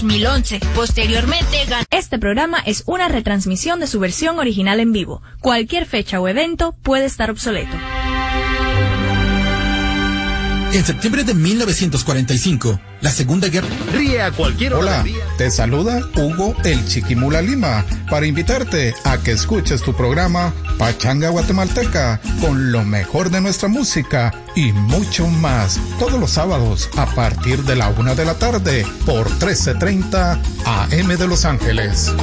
2011. Posteriormente ganó. Este programa es una retransmisión de su versión original en vivo. Cualquier fecha o evento puede estar obsoleto. En septiembre de 1945, la Segunda Guerra... Ríe a cualquier hora. Hola, te saluda Hugo el Chiquimula Lima para invitarte a que escuches tu programa Pachanga Guatemalteca con lo mejor de nuestra música y mucho más todos los sábados a partir de la 1 de la tarde por 1330 AM de Los Ángeles.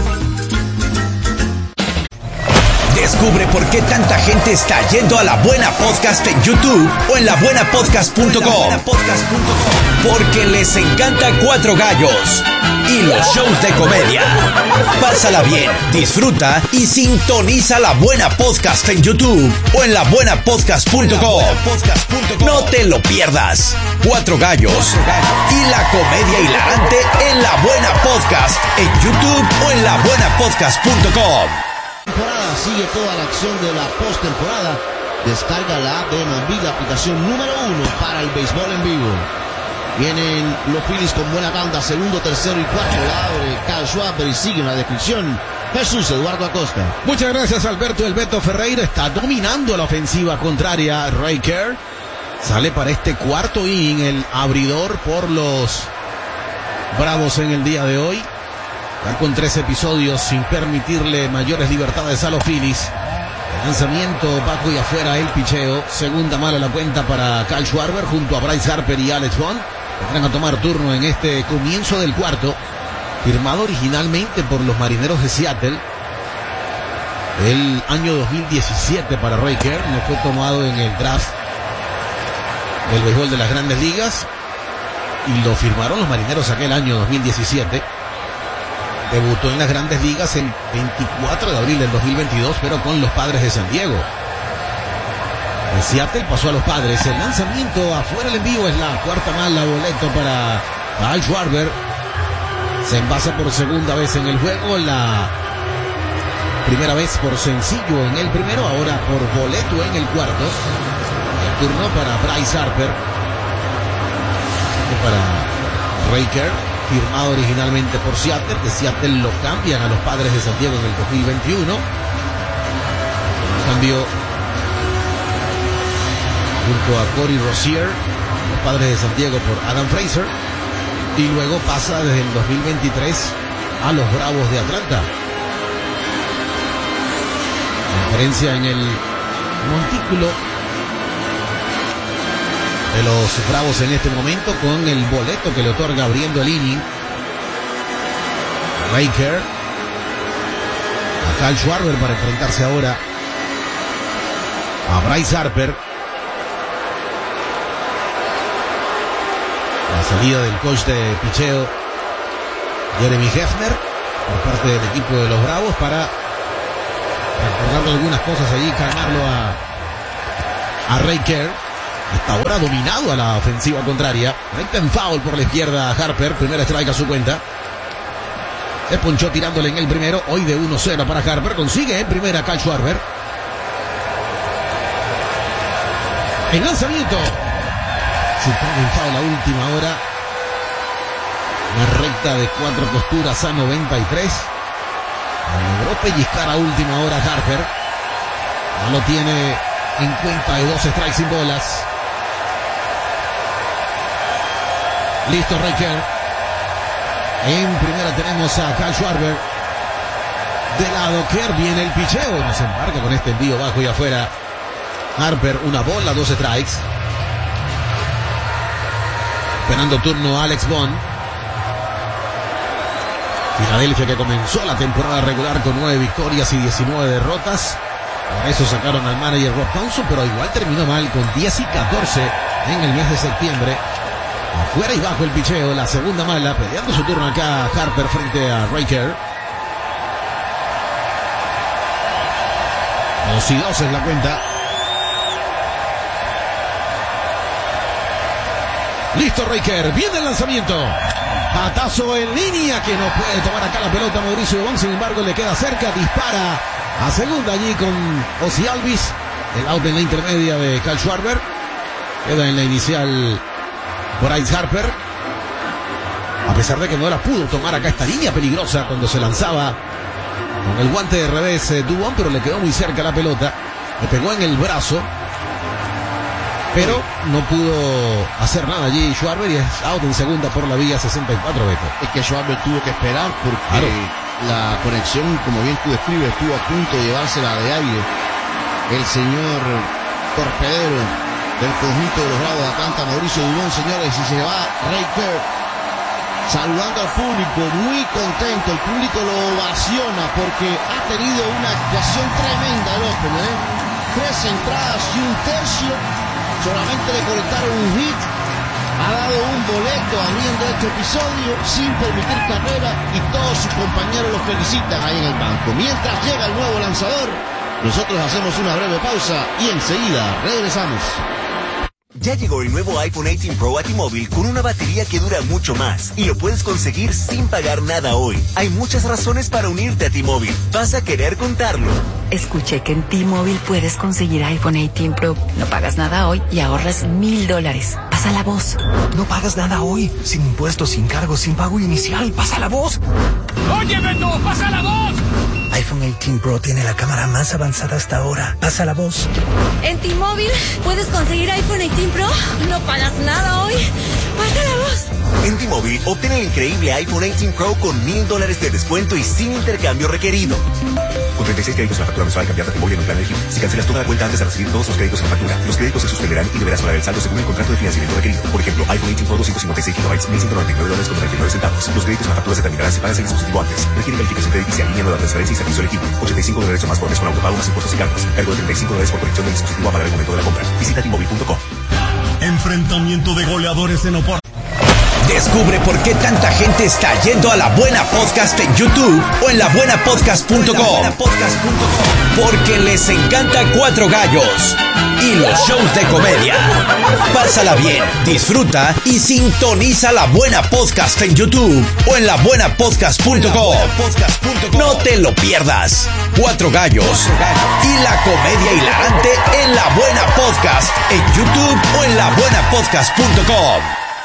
Descubre por qué tanta gente está yendo a La Buena Podcast en YouTube o en labuenapodcast.com. Porque les encanta Cuatro Gallos y los shows de comedia. Pásala bien, disfruta y sintoniza La Buena Podcast en YouTube o en labuenapodcast.com. No te lo pierdas. Cuatro Gallos y la comedia hilarante en La Buena Podcast en YouTube o en labuenapodcast.com. Sigue toda la acción de la postemporada. Descarga la app de MLB, la aplicación número 1 para el béisbol en vivo. Vienen los Phillies con buena tanda, segundo, tercero y cuarto. La abre Kyle Schwarber y sigue en la descripción Jesús Eduardo Acosta. Muchas gracias, Alberto. El Beto Ferreira está dominando la ofensiva contraria. Ray Kerr sale para este cuarto inning, el abridor por los Bravos en el día de hoy. Está con 3 episodios sin permitirle mayores libertades a los Phillies. El lanzamiento bajo y afuera el picheo. Segunda mala la cuenta para Kyle Schwarber junto a Bryce Harper y Alex Bond. Vendrán a tomar turno en este comienzo del cuarto. Firmado originalmente por los Marineros de Seattle. El año 2017 para Ray Kerr. No fue tomado en el draft del béisbol de las Grandes Ligas. Y lo firmaron los Marineros aquel año 2017. Debutó en las Grandes Ligas el 24 de abril del 2022, pero con los Padres de San Diego. De Seattle pasó a los Padres. El lanzamiento afuera del envío es la cuarta mala, boleto para Kyle Schwarber. Se envasa por segunda vez en el juego, la primera vez por sencillo en el primero, ahora por boleto en el cuarto. El turno para Bryce Harper. Para Ray Kerr, firmado originalmente por Seattle. De Seattle lo cambian a los Padres de San Diego en el 2021. Cambio junto a Corey Rosier, los Padres de San Diego por Adam Frazier. Y luego pasa desde el 2023 a los Bravos de Atlanta. Conferencia en el montículo de los Bravos en este momento con el boleto que le otorga abriendo el inning Ray Kerr a Kyle Schwarber para enfrentarse ahora a Bryce Harper. La salida del coach de picheo Jeremy Hefner por parte del equipo de los Bravos para recordarle algunas cosas allí, calmarlo a Ray Kerr. Hasta ahora dominado a la ofensiva contraria. Recta en foul por la izquierda a Harper. Primera strike a su cuenta. Se ponchó tirándole en el primero. Hoy de 1-0 para Harper. Consigue en primera Kyle Schwarber. El lanzamiento. Chutado en foul a última hora. Una recta de 4 costuras a 93. Logró pellizcar a última hora Harper. No lo tiene en cuenta de 2 strikes sin bolas. Listo Ray Kerr. En primera tenemos a Kyle Schwarber. De lado Kerr, viene el picheo. Nos embarca con este envío bajo y afuera. Harper, una bola, 2 strikes. Esperando turno Alex Bond. Filadelfia, que comenzó la temporada regular con 9 victorias y 19 derrotas. Por eso sacaron al manager Rob Thompson, pero igual terminó mal con 10 y 14 en el mes de septiembre. Afuera y bajo el picheo, la segunda mala, peleando su turno acá Harper frente a Ray Kerr. 2-2 es la cuenta. Listo Ray Kerr, viene el lanzamiento. Patazo en línea que no puede tomar acá la pelota Mauricio Bon, sin embargo le queda cerca, dispara a segunda allí con Ozzie Albies. El out en la intermedia de Kyle Schwarber. Queda en la inicial Bryce Harper. A pesar de que no la pudo tomar acá esta línea peligrosa cuando se lanzaba con el guante de revés Dubón, pero le quedó muy cerca la pelota. Le pegó en el brazo, pero no pudo hacer nada allí Schwarber y es out en segunda por la vía 64, Beto. Es que Schwarber tuvo que esperar porque la conexión, como bien tú describes, estuvo a punto de llevársela de aire. El señor torpedero del conjunto de los Bravos de Atlanta, Mauricio Dubón, señores, y se va Ray Kerr saludando al público, muy contento. El público lo ovaciona porque ha tenido una actuación tremenda el opener, 3 entradas y un tercio, solamente le conectaron un hit, ha dado un boleto abriendo este episodio sin permitir carrera y todos sus compañeros lo felicitan ahí en el banco. Mientras llega el nuevo lanzador, nosotros hacemos una breve pausa y enseguida regresamos. Ya llegó el nuevo iPhone 18 Pro a T-Mobile con una batería que dura mucho más y lo puedes conseguir sin pagar nada hoy. Hay muchas razones para unirte a T-Mobile. Vas a querer contarlo. Escuché que en T-Mobile puedes conseguir iPhone 18 Pro. No pagas nada hoy y ahorras $1,000. Pasa la voz. No pagas nada hoy. Sin impuestos, sin cargos, sin pago inicial. Pasa la voz. ¡Oye, Beto! ¡Pasa la voz! iPhone 18 Pro tiene la cámara más avanzada hasta ahora. Pasa la voz. En T-Mobile puedes conseguir iPhone 18 Pro. No pagas nada hoy. Pasa la voz. En T-Mobile, obtén el increíble iPhone 18 Pro con $1,000 de descuento y sin intercambio requerido. Con 36 créditos en la factura mensual cambiada de T-Mobile en un plan elegible. Si cancelas toda la cuenta antes de recibir todos los créditos en la factura, los créditos se suspenderán y deberás pagar el saldo según el contrato de financiamiento requerido. Por ejemplo, iPhone 18 Pro 256 GB, $1,199.99. Los créditos en la factura se terminarán si pagas el dispositivo antes. Requiere verificación crediticia en línea, nueva transferencia y servicio elegible. $85 o más por mes con autopago más impuestos y cargos. Cargo de $35 por conexión del dispositivo a pagar el momento de la compra. Visita T-Mobile.com. Enfrentamiento de goleadores en Oporto. Descubre por qué tanta gente está yendo a La Buena Podcast en YouTube o en labuenapodcast.com. Porque les encanta Cuatro Gallos y los shows de comedia. Pásala bien, disfruta y sintoniza La Buena Podcast en YouTube o en labuenapodcast.com. No te lo pierdas. Cuatro Gallos y la comedia hilarante en La Buena Podcast en YouTube o en labuenapodcast.com.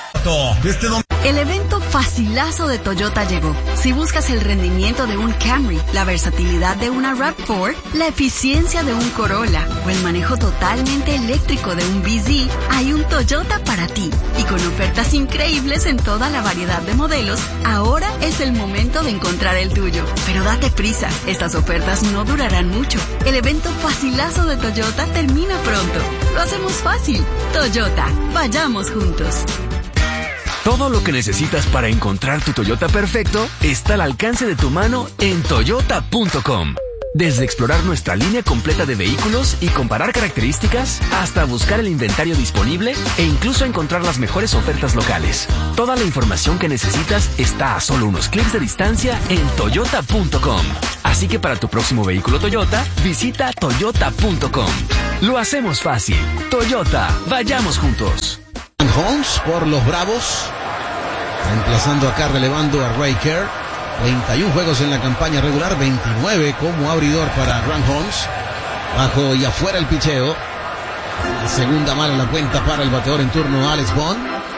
El evento facilazo de Toyota llegó. Si buscas el rendimiento de un Camry, la versatilidad de una RAV4, la eficiencia de un Corolla o el manejo totalmente eléctrico de un BZ, hay un Toyota para ti. Y con ofertas increíbles en toda la variedad de modelos, ahora es el momento de encontrar el tuyo. Pero date prisa, estas ofertas no durarán mucho. El evento facilazo de Toyota termina pronto. Lo hacemos fácil. Toyota, vayamos juntos. Todo lo que necesitas para encontrar tu Toyota perfecto está al alcance de tu mano en Toyota.com. Desde explorar nuestra línea completa de vehículos y comparar características, hasta buscar el inventario disponible e incluso encontrar las mejores ofertas locales. Toda la información que necesitas está a solo unos clics de distancia en Toyota.com. Así que para tu próximo vehículo Toyota, visita Toyota.com. Lo hacemos fácil. Toyota, vayamos juntos. Holmes por los Bravos, reemplazando acá, relevando a Ray Kerr. 21 juegos en la campaña regular, 29 como abridor para Grant Holmes. Bajo y afuera el picheo. Segunda mala la cuenta para el bateador en turno, Alex Bond.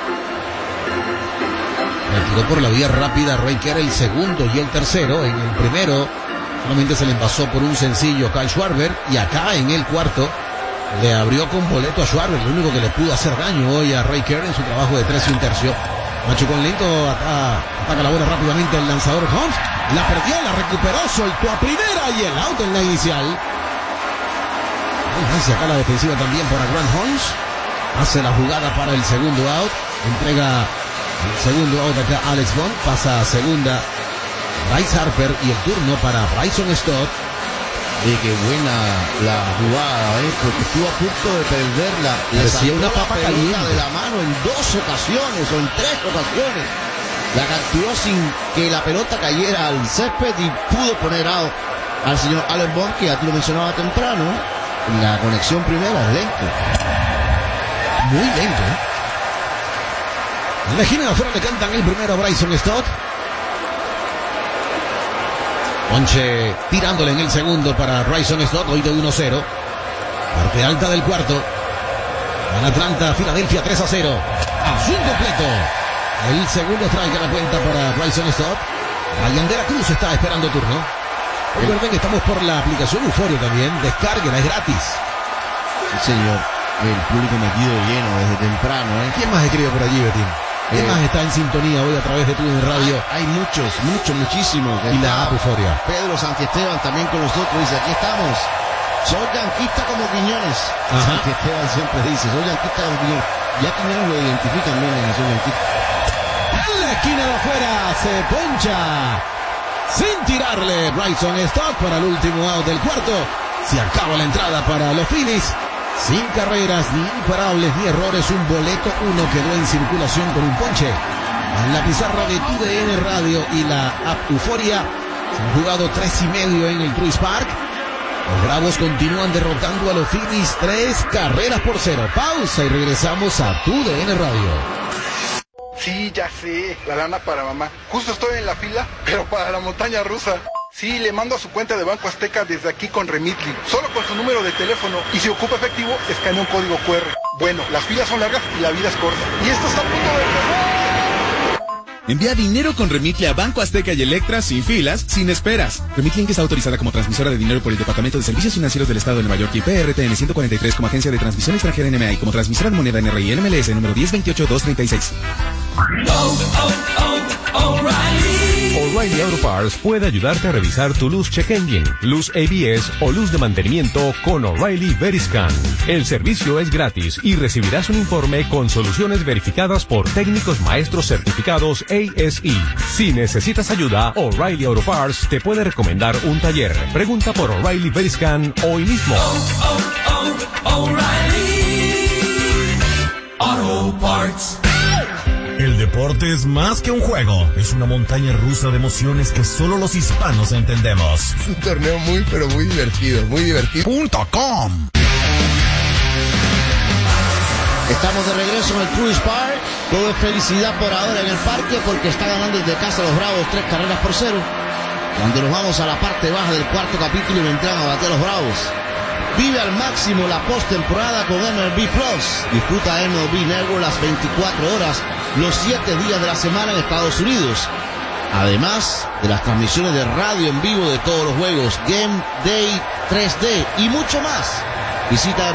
Retiró por la vía rápida Ray Kerr el segundo y el tercero. En el primero solamente se le envasó por un sencillo Kyle Schwarber, y acá en el cuarto le abrió con boleto a Schwarber, lo único que le pudo hacer daño hoy a Ray Kerr en su trabajo de 3 1/3. Machucón lento, ataca la bola rápidamente el lanzador Holmes. La perdió, la recuperó, soltó a primera y el out en la inicial. Hacia acá la defensiva también para Grant Holmes. Hace la jugada para el segundo out. Entrega el segundo out acá Alex Bond. Pasa a segunda Bryce Harper y el turno para Bryson Stott. Qué buena la jugada, porque estuvo a punto de perderla. Le salió una papa caliente de la mano en 2 ocasiones o en 3 ocasiones. La capturó sin que la pelota cayera al césped y pudo poner out al señor Alex Bond, que ya te lo mencionaba temprano. La conexión primera es lento. Muy lento. En la esquina de afuera le cantan el primero a Bryson Stott. Ponche tirándole en el segundo para Bryson Stott, hoy de 1-0. Parte alta del cuarto. Gana Atlanta, Filadelfia 3-0. A swing completo. El segundo strike a la cuenta para Bryson Stott. Ryan de la Cruz está esperando turno. Recuerden que estamos por la aplicación Euforia también. Descárguela, es gratis. Sí, señor. El público metido lleno desde temprano, ¿eh? ¿Quién más escribe por allí, Betín? ¿Quién más está en sintonía hoy a través de TUDN Radio? Hay muchísimos. Y la app Euforia. Pedro Santiesteban también con nosotros. Dice, aquí estamos. Soy yanquista como Quiñones. Santiesteban siempre dice, soy yanquista como Quiñones. Ya Quiñones lo identifican bien en Soy yanquista. En la esquina de afuera se poncha. Sin tirarle Bryson Stott para el último out del cuarto. Se acaba la entrada para los Phillies. Sin carreras, ni imparables, ni errores. Un boleto 1 quedó en circulación con un ponche. En la pizarra de TUDN Radio y la app Euforia se han jugado 3:30 en el Truist Park. Los Bravos continúan derrotando a los Phillies 3 carreras por 0. Pausa y regresamos a TUDN Radio. Sí, ya sé, la lana para mamá. Justo estoy en la fila, pero para la montaña rusa. Sí, le mando a su cuenta de Banco Azteca desde aquí con Remitly, solo con su número de teléfono, y si ocupa efectivo, escanea un código QR. Bueno, las filas son largas y la vida es corta. Y esto está a punto de empezar. Envía dinero con Remitly a Banco Azteca y Electra sin filas, sin esperas. Remitly está autorizada como transmisora de dinero por el Departamento de Servicios Financieros del Estado de Nueva York y PRTN 143 como agencia de transmisión extranjera NMA y como transmisora de moneda NRI NMLS número 1028236. O'Reilly Auto Parts puede ayudarte a revisar tu luz check engine, luz ABS o luz de mantenimiento con O'Reilly Veriscan. El servicio es gratis y recibirás un informe con soluciones verificadas por técnicos maestros certificados ASE. Si necesitas ayuda, O'Reilly Auto Parts te puede recomendar un taller. Pregunta por O'Reilly Veriscan hoy mismo. O'Reilly Auto Parts. El deporte es más que un juego, es una montaña rusa de emociones que solo los hispanos entendemos. Es un torneo muy, pero muy divertido, muy divertido. .com. Estamos de regreso en el Truist Park. Todo es felicidad por ahora en el parque porque está ganando desde casa los Bravos 3 carreras por 0. Cuando nos vamos a la parte baja del cuarto capítulo y vendrán a bater a los Bravos. Vive al máximo la postemporada con MLB Plus. Disfruta MLB Network las 24 horas, los 7 días de la semana en Estados Unidos. Además de las transmisiones de radio en vivo de todos los juegos, Game Day 3D y mucho más. Visita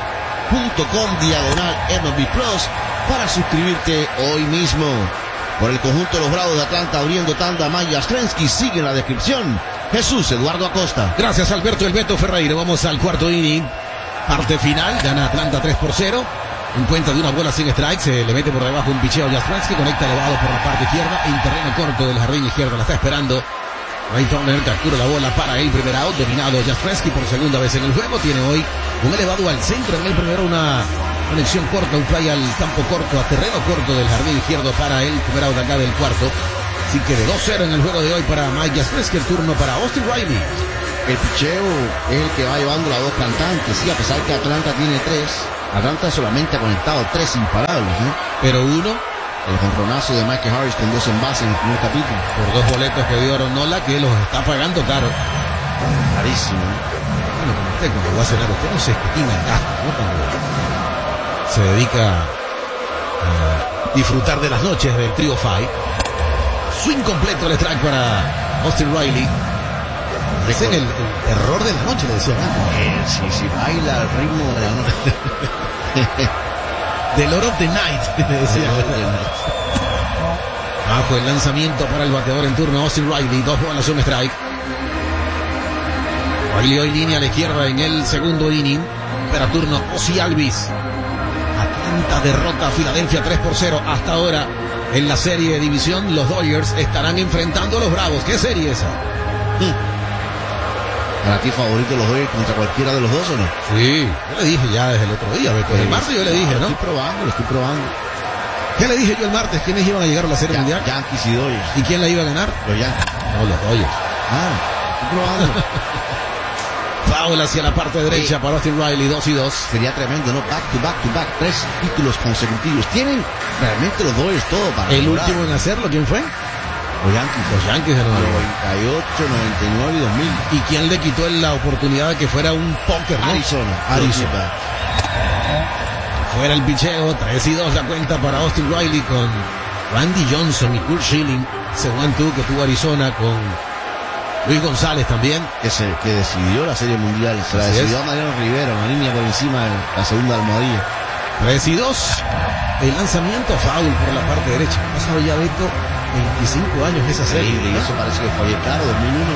MLB.com/MLB Plus para suscribirte hoy mismo. Por el conjunto de los Bravos de Atlanta abriendo tanda, Mike Yastrzemski sigue en la descripción. Jesús Eduardo Acosta. Gracias Alberto El Beto Ferreira. Vamos al cuarto inning. Parte final, gana Atlanta 3-0. En cuenta de una bola sin strike, se le mete por debajo un picheo a Yastrzemski, conecta elevado por la parte izquierda, en terreno corto del jardín izquierdo, la está esperando. Ray Turner captura la bola para el primer out, dominado Yastrzemski por segunda vez en el juego. Tiene hoy un elevado al centro en el primero, una conexión corta, un fly al campo corto, a terreno corto del jardín izquierdo para el primer out acá del cuarto. Así que de 2-0 en el juego de hoy para Mike Yastrzemski, el turno para Austin Riley. El picheo es el que va llevando las dos cantantes, sí, a pesar que Atlanta tiene 3. Atlanta solamente ha conectado 3 imparables, ¿no? Pero uno, el jonronazo de Michael Harris con 2 envases en el primer capítulo. Por 2 boletos que dio Nola, que los está pagando caro. Carísimo. Bueno, como usted cuando va a cenar, usted no se esquitina en gasto, ¿no? Cuando se dedica a disfrutar de las noches del Trio 5. Swing completo el strike para Austin Riley. Dicen el terror de la noche, le decían antes. Si baila al ritmo de la noche. The Lord of the Night, le decían. Bajo el lanzamiento para el bateador en turno, Austin Riley. 2 bolas, un strike. Riley hoy línea a la izquierda en el segundo inning. Para turno, Ozzie Albies. Atlanta derrota a Filadelfia 3-0 hasta ahora. En la serie de división, los Dodgers estarán enfrentando a los Bravos. ¿Qué serie esa? ¿Para ti favorito los Dodgers contra cualquiera de los dos o no? Sí, yo le dije ya desde el otro día, Beto. El martes yo le dije, ¿no? Lo estoy probando. ¿Qué le dije yo el martes? ¿Quiénes iban a llegar a la serie mundial? Yankees y Dodgers. ¿Y quién la iba a ganar? Los Yankees. No, los Dodgers. Estoy probando. Foul hacia la parte derecha para Austin Riley, 2-2. Sería tremendo, ¿no? Back to back, 3 títulos consecutivos. Tienen realmente los Dodgers todo para el lograr. Último en hacerlo, ¿quién fue? Los Yankees de 98, 99 y 2000. ¿Y quién le quitó la oportunidad de que fuera un póker, no? Arizona. Fuera el picheo, 3-2 la cuenta para Austin Riley con Randy Johnson y Kurt Schilling, ese 1-2 que tuvo Arizona con Luis González también. Que decidió la Serie Mundial. Se la decidió a Mariano Rivera, una línea por encima de la segunda almohadilla. 3-2. El lanzamiento foul por la parte derecha. Ha pasado ya, Beto, 25 años esa serie. Y eso parece que fue claro, 2001.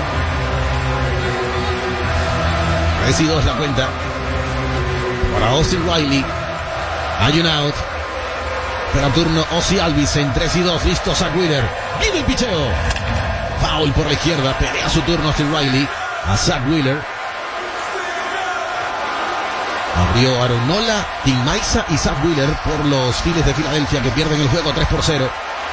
3-2 la cuenta. Para Austin Riley. Hay un out. Pero turno Ozzie Albies en 3-2. Listo Zach Wheeler. Viene el picheo. Foul por la izquierda. Pelea su turno Austin Riley. A Zach Wheeler. Abrió Aaron Nola, Tim Maiza y Zach Wheeler por los Phillies de Filadelfia que pierden el juego 3-0.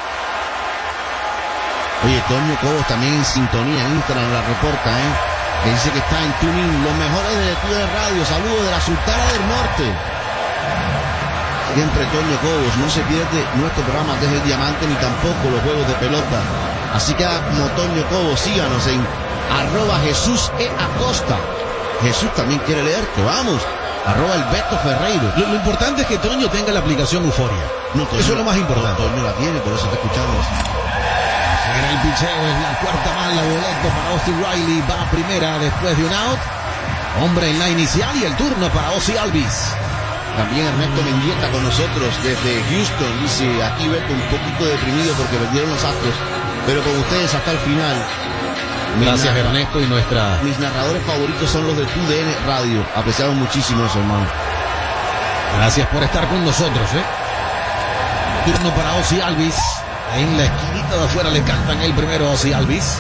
Oye, Toño Cobos también en sintonía en Instagram la reporta, que dice que está en tuning, los mejores de Lectura de Radio. Saludos de la Sultana del Norte. Siempre Toño Cobos, no se pierde nuestro programa desde el Diamante ni tampoco los juegos de pelota. Así que como Toño Cobos, síganos en @JesúsEAcosta. Jesús también quiere leerte, vamos. @el Beto Ferreiro. Lo importante es que Toño tenga la aplicación Euforia. No, Toño, eso es lo más importante. Toño la tiene, por eso está escuchando. En el picheo es la cuarta mala, boleto para Austin Riley. Va a primera después de un out. Hombre en la inicial y el turno para Ozzie Albies. También Ernesto Mendieta con nosotros desde Houston. Dice, aquí Beto un poquito deprimido porque perdieron los Astros, pero con ustedes hasta el final. Gracias Ernesto y mis narradores favoritos son los de TUDN Radio. Apreciamos muchísimo eso, hermano. Gracias por estar con nosotros, Turno para Ozzie Albies. En la esquinita de afuera le cantan el primero a Ozzie Albies.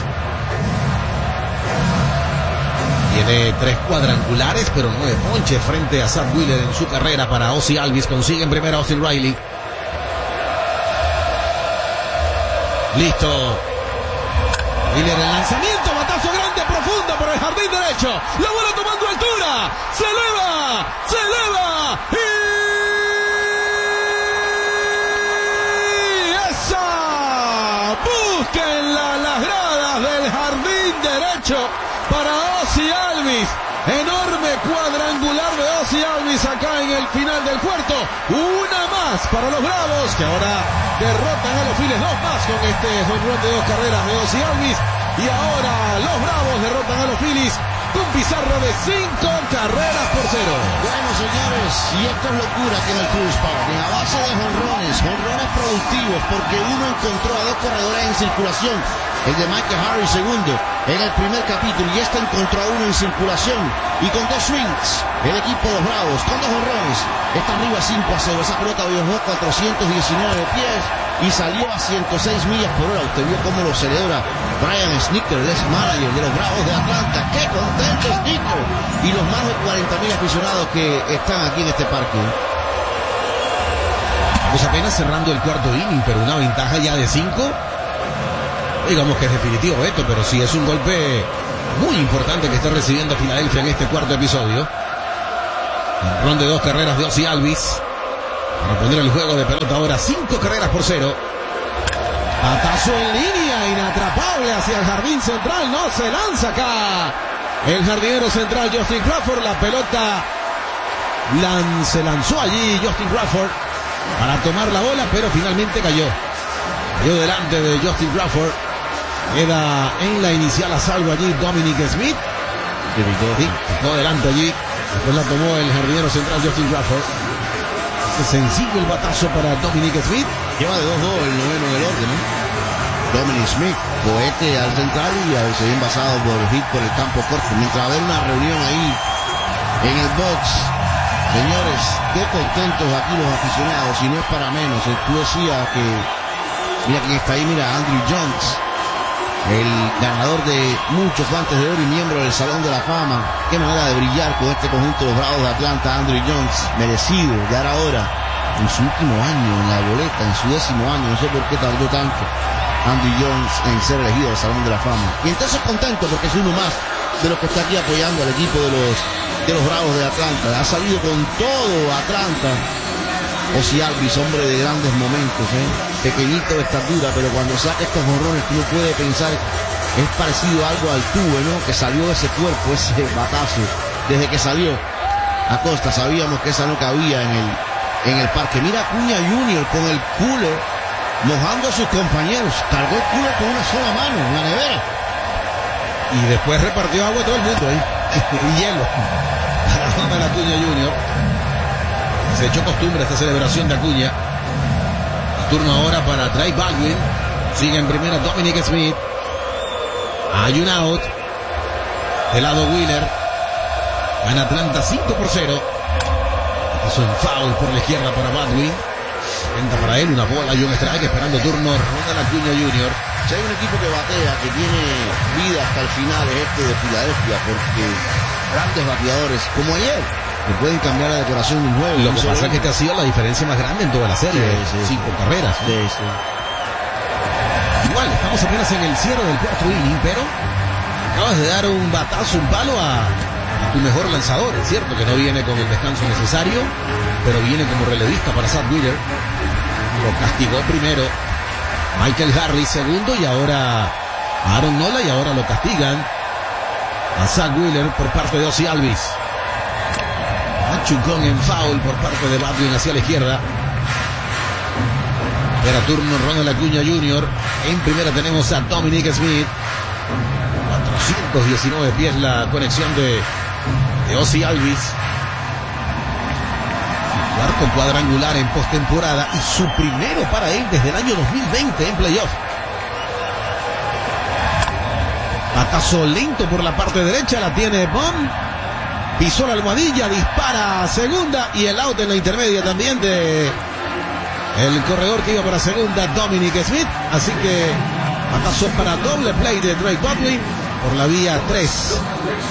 Tiene 3 cuadrangulares, pero 9 ponches frente a Zach Wheeler en su carrera para Ozzie Albies. Consigue en primera a Austin Riley. Listo. Wheeler el lanzamiento, batazo grande, profundo por el jardín derecho. La bola tomando altura. Se eleva y esa. Búsquenla las gradas del jardín derecho para Ozzie Albies. Enorme cuadrangular de Ozzie Albies acá en el final del cuarto. Una más para los Bravos, que ahora derrotan a los Phillies. 2 más con este jonrón de 2 carreras de Ozzie Albies. Y ahora los Bravos derrotan a los Phillies con pizarra de 5 carreras por 0. Bueno, señores, y esto es locura aquí en el Coors Park. A base de jonrones productivos, porque uno encontró a 2 corredores en circulación. El de Michael Harris segundo en el primer capítulo, y este encontró a 1 en circulación. Y con 2 swings, el equipo de los Bravos, con 2 jonrones, está arriba 5-0. Esa pelota viajó 419 pies y salió a 106 millas por hora. Usted vio cómo lo celebra Brian Snitker, el ex manager de los Bravos de Atlanta. ¡Qué contento Snitker! Y los más de 40,000 aficionados que están aquí en este parque. Estamos apenas cerrando el cuarto inning, pero una ventaja ya de 5. Digamos que es definitivo, Beto, pero sí es un golpe muy importante que está recibiendo Filadelfia en este cuarto episodio. Ron de 2 carreras de Ozzie Albies para poner el juego de pelota ahora 5 carreras por 0. Batazo en línea, inatrapable hacia el jardín central. No se lanza acá el jardinero central Justin Crawford. La pelota se lanzó allí Justin Crawford para tomar la bola, pero finalmente cayó delante de Justin Crawford. Queda en la inicial a salvo allí Dominic Smith. Quedó delante allí. Después la tomó el jardinero central Justin Crawford. Sencillo el batazo para Dominic Smith. Lleva de 2-2 el noveno del orden, Dominic Smith, cohete al central y a veces bien basado por hit por el campo corto. Mientras va a haber una reunión ahí en el box. Señores, qué contentos aquí los aficionados, y no es para menos. Tú decías que, mira quién está ahí, mira, Andrew Jones, el ganador de muchos guantes de oro y miembro del Salón de la Fama. Qué manera de brillar con este conjunto de los Bravos de Atlanta. Andrew Jones, merecido, ya era hora, en su último año en la boleta, en su 10º año, no sé por qué tardó tanto Andrew Jones en ser elegido al Salón de la Fama. Y entonces contento porque es uno más de los que está aquí apoyando al equipo de los Bravos de Atlanta. Ha salido con todo Atlanta. Ozzie Albies, hombre de grandes momentos, pequeñito de estatura, pero cuando saca estos jonrones uno puede pensar es parecido a algo al tubo, que salió de ese cuerpo, ese batazo. Desde que salió Acosta sabíamos que esa no cabía en el parque. Mira Acuña Jr. con el cooler mojando a sus compañeros. Cargó el culo con una sola mano en la nevera. Y después repartió agua a todo el mundo ahí. Y hielo. Para Ronald Acuña Jr. Se echó costumbre esta celebración de Acuña. Turno ahora para Drake Baldwin. Sigue en primera Dominic Smith. Hay un out. Del lado Wheeler. Gana Atlanta 5-0. Pasó un foul por la izquierda para Baldwin. Entra para él una bola y un strike esperando turno Ronald Acuña Jr. Si hay un equipo que batea, que tiene vida hasta el final, es este de Filadelfia, porque grandes bateadores, como ayer, que pueden cambiar la decoración de un juego. Lo que pasa es que esta ha sido la diferencia más grande en toda la serie. Sí. 5 carreras. Sí, sí. Igual, estamos apenas en el cierre del cuarto inning, pero acabas de dar un batazo, un palo a tu mejor lanzador. Es cierto que no viene con el descanso necesario, pero viene como relevista para Zach Wheeler. Lo castigó primero Michael Harris, segundo, y ahora Aaron Nola, y ahora lo castigan a Zach Wheeler por parte de Ozzie Albies. Machucón en foul por parte de Baldwin hacia la izquierda. Era turno Ronald Acuña Jr. En primera tenemos a Dominic Smith. 419 pies la conexión de Ozzie Albies. Cuarto cuadrangular en postemporada y su primero para él desde el año 2020 en playoff. Batazo lento por la parte derecha, la tiene Bond. Pisó la almohadilla, dispara a segunda y el out en la intermedia también de el corredor que iba para segunda, Dominic Smith. Así que batazo para doble play de Drake Baldwin por la vía 3.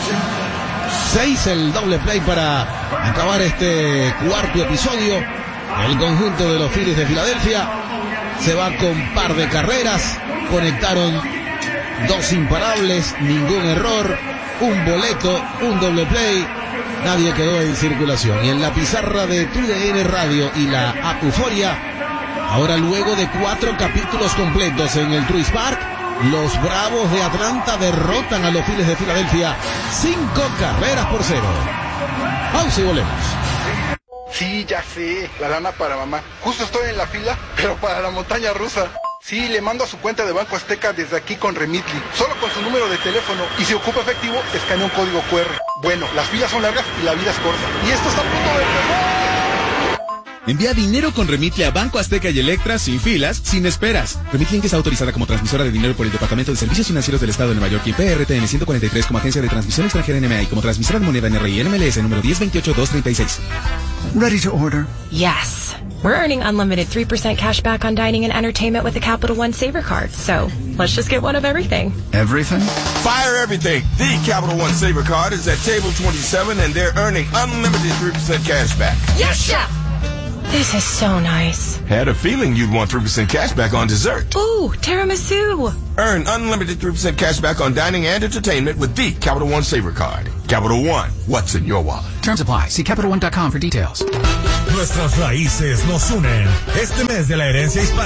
6 el doble play para acabar este cuarto episodio. El conjunto de los Phillies de Filadelfia se va con par de carreras. Conectaron 2 imparables, ningún error, un boleto, un doble play. Nadie quedó en circulación. Y en la pizarra de TUDN Radio y la app Euforia, ahora luego de 4 capítulos completos en el Truist Park, los Bravos de Atlanta derrotan a los Phillies de Filadelfia 5-0. Pausa y volvemos. Sí, ya sé, la lana para mamá. Justo estoy en la fila, pero para la montaña rusa. Sí, le mando a su cuenta de Banco Azteca desde aquí con Remitly, solo con su número de teléfono, y si ocupa efectivo, escanea un código QR. Bueno, las filas son largas y la vida es corta. Y esto está a punto de empezar. Envía dinero con Remitly a Banco Azteca y Electra sin filas, sin esperas. Remitly es autorizada como transmisora de dinero por el Departamento de Servicios Financieros del Estado de Nueva York y PRTN 143 como agencia de transmisión extranjera NMA y como transmisora de moneda NRI NMLS número 1028236. Ready to order? Yes. We're earning unlimited 3% cash back on dining and entertainment with the Capital One Saver Card. So, let's just get one of everything. Everything? Fire everything. The Capital One Saver Card is at table 27 and they're earning unlimited 3% cash back. Yes, chef! This is so nice. Had a feeling you'd want 3% cash back on dessert. Ooh, tiramisu. Earn unlimited 3% cash back on dining and entertainment with the Capital One Saver Card. Capital One, what's in your wallet? Terms apply. See CapitalOne.com for details. Nuestras raíces nos unen. Este mes de la herencia hispana